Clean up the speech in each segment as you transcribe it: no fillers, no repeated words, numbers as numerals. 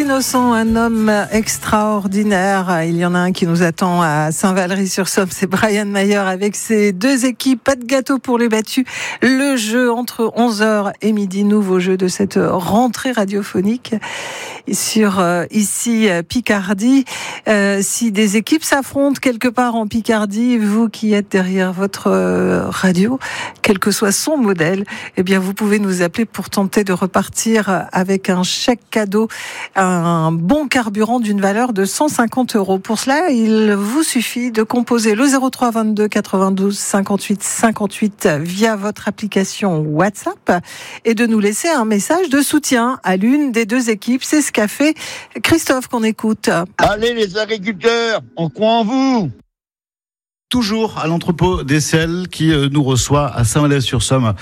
innocents, un homme extraordinaire. Il y en a un qui nous attend à Saint-Valery-sur-Somme, c'est Brian Mayer avec ses deux équipes. Pas de gâteau pour les battus. Le jeu entre 11h et midi, nouveau jeu de cette rentrée radiophonique sur ici Picardie. Si des équipes s'affrontent quelque part en Picardie, vous qui êtes derrière votre radio, quel que soit son modèle, eh bien vous pouvez nous appeler pour tenter de repartir avec un chèque cadeau, un bon carburant d'une valeur de 150 €. Pour cela, il vous suffit de composer le 03 22 92 58 58 via votre application WhatsApp et de nous laisser un message de soutien à l'une des deux équipes. C'est ce qu'a fait Christophe qu'on écoute. Allez les agriculteurs, on croit en vous. Toujours à l'entrepôt d'Essel qui nous reçoit à Saint-Valery-sur-Somme.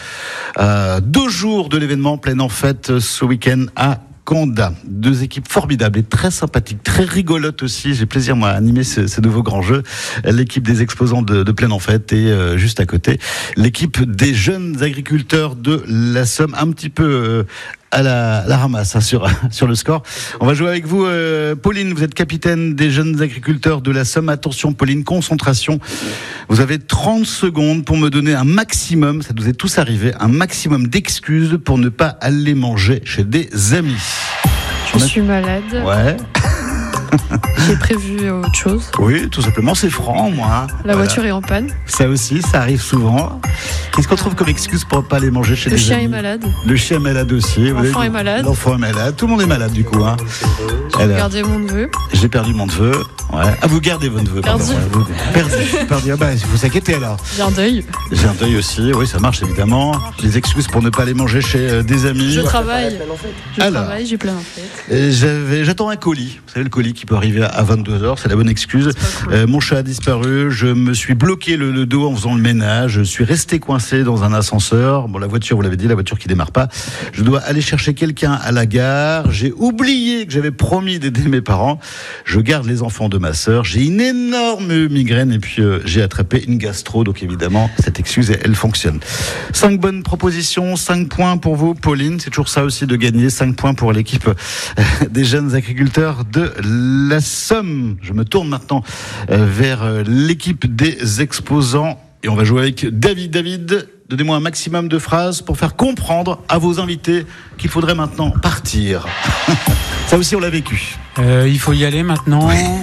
2 jours de l'événement plein en fête ce week-end à Condat. 2 équipes formidables et très sympathiques, très rigolotes aussi. J'ai plaisir moi à animer ce nouveau grand jeu. L'équipe des exposants de plein en fête et juste à côté l'équipe des jeunes agriculteurs de la Somme, un petit peu à la ramasse sur le score. On va jouer avec vous, Pauline. Vous êtes capitaine des jeunes agriculteurs de la Somme. Attention, Pauline, concentration. Vous avez 30 secondes pour me donner un maximum, ça nous est tous arrivé, un maximum d'excuses pour ne pas aller manger chez des amis. Je suis malade. Ouais. J'ai prévu autre chose. Oui, tout simplement, c'est franc, moi. La voiture est en panne. Ça aussi, ça arrive souvent. Qu'est-ce qu'on trouve comme excuse pour ne pas aller manger chez des amis ? Le chien est malade. Le chien est malade aussi. L'enfant est malade. L'enfant est malade. Tout le monde est malade, du coup. J'ai gardé mon neveu. J'ai perdu mon neveu. Ouais. Ah, vous gardez votre neveu. Perdu. Perdu. Ah bah, il faut s'inquiéter alors. J'ai un deuil. J'ai un deuil aussi. Oui, ça marche évidemment. Les excuses pour ne pas aller manger chez des amis. Je travaille. J'ai plein en fait. J'attends un colis. Vous savez, le colis qui peut arriver à 22h, c'est la bonne excuse. Cool. Mon chat a disparu, je me suis bloqué le dos en faisant le ménage, je suis resté coincé dans un ascenseur. Bon, la voiture, vous l'avez dit, la voiture qui démarre pas. Je dois aller chercher quelqu'un à la gare. J'ai oublié que j'avais promis d'aider mes parents. Je garde les enfants de ma sœur. J'ai une énorme migraine et puis j'ai attrapé une gastro. Donc évidemment, cette excuse, elle fonctionne. 5 bonnes propositions, 5 points pour vous, Pauline. C'est toujours ça aussi de gagner. 5 points pour l'équipe des jeunes agriculteurs de la Somme. Je me tourne maintenant vers l'équipe des exposants et on va jouer avec David. David, donnez-moi un maximum de phrases pour faire comprendre à vos invités qu'il faudrait maintenant partir. Ça aussi, on l'a vécu. Il faut y aller maintenant.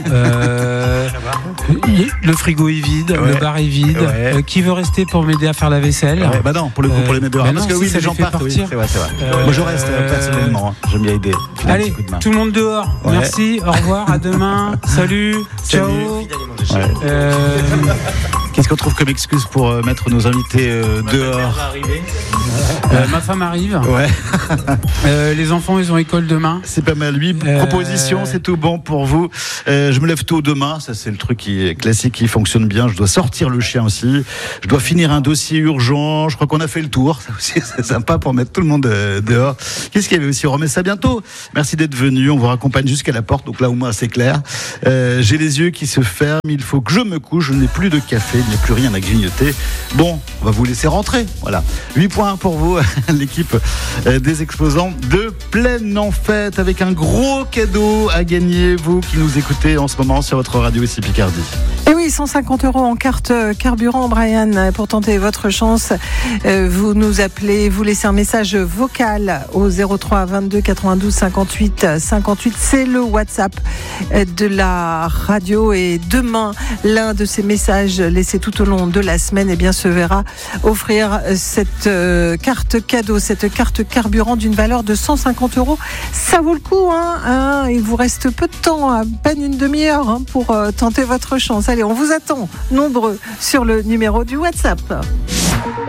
Le frigo est vide, le bar est vide. Ouais. Qui veut rester pour m'aider à faire la vaisselle ? Bah non, pour le coup, pour les mettre dehors. Parce que oui, les gens partent. Oui, c'est vrai. Moi, je reste personnellement. J'aime bien aider. Allez, tout le monde dehors. Ouais. Merci, au revoir, à demain. Salut, ciao. Qu'est-ce qu'on trouve comme excuse pour mettre nos invités dehors ? Ma femme arrive. Ouais. Les enfants, ils ont école demain. C'est pas mal. 8 propositions, c'est tout bon pour vous. Je me lève tôt demain. Ça, c'est le truc qui est classique, qui fonctionne bien. Je dois sortir le chien aussi. Je dois finir un dossier urgent. Je crois qu'on a fait le tour. Ça aussi, c'est sympa pour mettre tout le monde dehors. Qu'est-ce qu'il y avait aussi ? On remet ça bientôt. Merci d'être venu. On vous raccompagne jusqu'à la porte. Donc là, au moins, c'est clair. J'ai les yeux qui se ferment. Il faut que je me couche. Je n'ai plus de café. Il n'y a plus rien à grignoter. Bon, on va vous laisser rentrer. Voilà. 8 points pour vous, l'équipe des exposants de Plein en Fête, avec un gros cadeau à gagner, vous qui nous écoutez en ce moment sur votre radio ici Picardie. Et oui, 150 € en carte carburant, Brian, pour tenter votre chance. Vous nous appelez, vous laissez un message vocal au 03 22 92 58 58. C'est le WhatsApp de la radio. Et demain, l'un de ces messages laissés tout au long de la semaine, eh bien, se verra offrir cette carte cadeau, cette carte carburant d'une valeur de 150 €. Ça vaut le coup, hein. Il vous reste peu de temps, à peine une demi-heure, pour tenter votre chance. Allez, on vous attend nombreux sur le numéro du WhatsApp.